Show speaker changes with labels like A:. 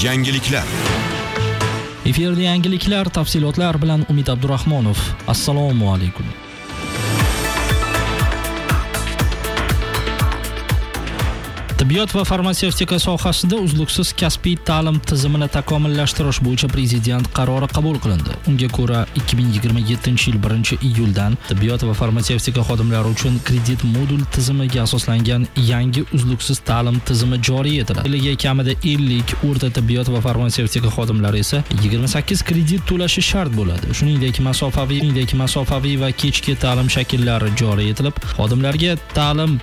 A: Yangiliklar.
B: Efirda yangiliklar, tafsilotlar bilan Umid Abdurahmonov. Assalomu alaykum. Tibbiyot va farmatsevtika sohasida uzluksiz kasbiy ta'lim tizimini takomillashtirish bo'yicha prezident qarori qabul qilindi. Unga ko'ra 2027-yil 1-iyuldan tibbiyot va farmatsevtika xodimlari uchun kredit modul tizimiga asoslangan yangi uzluksiz ta'lim tizimi joriy etiladi. Yiliga kamida 50, o'rta tibbiyot va farmatsevtika xodimlari esa 28 kredit to'lashi shart bo'ladi. Shuningdek, masofaviy va kechki ta'lim shakllari joriy etilib, xodimlarga ta'lim